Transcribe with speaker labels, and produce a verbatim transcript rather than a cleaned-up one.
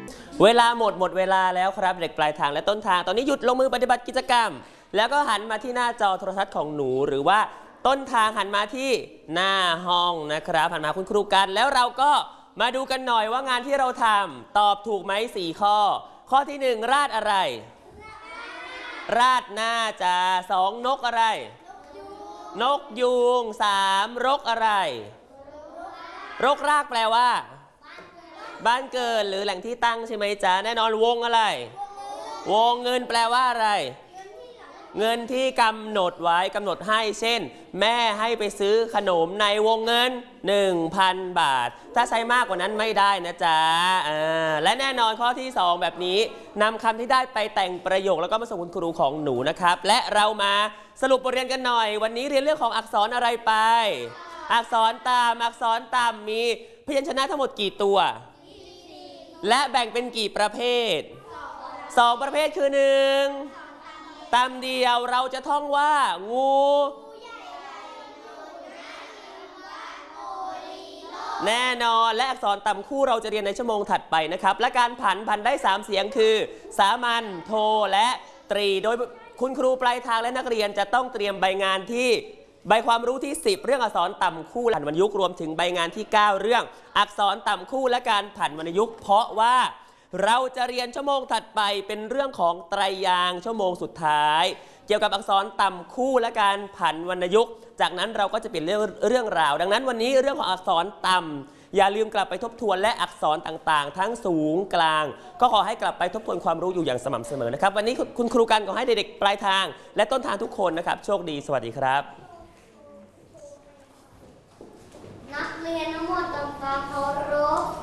Speaker 1: เวลาหมดหมดเวลาแล้วครับเด็กปลายทางและต้นทางตอนนี้หยุดลงมือปฏิบัติกิจกรรมแล้วก็หันมาที่หน้าจอโทรทัศน์ของหนูหรือว่าต้นทางหันมาที่หน้าห้องนะครับหันมาคุณครูกันแล้วเราก็มาดูกันหน่อยว่างานที่เราทำตอบถูกไหมสี่ข้อข้อที่หนึ่งราดอะไรราดหน้าจ้าสองนกอะไรนกยูงสามรกอะไรรกรากแปลว่าบ้านเกิดหรือแหล่งที่ตั้งใช่ไหมจ๊ะแน่นอนวงอะไรวงเงินแปลว่าอะไรเงินที่กำหนดไว้กำหนดให้เช่นแม่ให้ไปซื้อขนมในวงเงิน หนึ่งพัน บาทถ้าใช้มากกว่านั้นไม่ได้นะจ๊ะและแน่นอนข้อที่สองแบบนี้นำคำที่ได้ไปแต่งประโยคแล้วก็มาส่งคุณครูของหนูนะครับและเรามาสรุปบทเรียนกันหน่อยวันนี้เรียนเรื่องของอักษรอะไรไปอักษรตามอักษรตามมีพยัญชนะทั้งหมดกี่ตัวและแบ่งเป็นกี่ประเภทสองประเภทคือหนึ่งตามเดียวเราจะท่องว่างูแน่นอนและอักษรต่ำคู่เราจะเรียนในชั่วโมงถัดไปนะครับและการผันผันได้สามเสียงคือสามัญโทและตรีโดยคุณครูปลายทางและนักเรียนจะต้องเตรียมใบงานที่ใบความรู้ที่สิบเรื่องอักษรต่ำคู่และผันวรรณยุกต์รวมถึงใบงานที่เก้าเรื่องอักษรต่ำคู่และการผันวรรณยุกต์เพราะว่าเราจะเรียนชั่วโมงถัดไปเป็นเรื่องของไตรยางค์ชั่วโมงสุดท้ายเกี่ยวกับอักษรต่ำคู่และการผันวรรณยุกต์จากนั้นเราก็จะเปลี่ยนเรื่องเรื่องราวดังนั้นวันนี้เรื่องของอักษรต่ำอย่าลืมกลับไปทบทวนและอักษรต่างๆทั้งสูงกลางก็ขอให้กลับไปทบทวนความรู้อยู่อย่างสม่ำเสมอนะครับวันนี้คุณครูกันขอให้เด็กๆปลายทางและต้นทางทุกคนนะครับโชคดีสวัสดีครับ
Speaker 2: นักเรียนทั้งหมดทำความเคารพ